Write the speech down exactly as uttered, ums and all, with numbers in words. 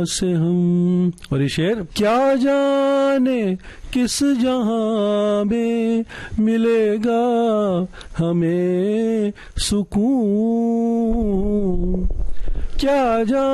से हम। और ये शेर, क्या जाने किस जहां में मिलेगा हमें सुकून, क्या जाने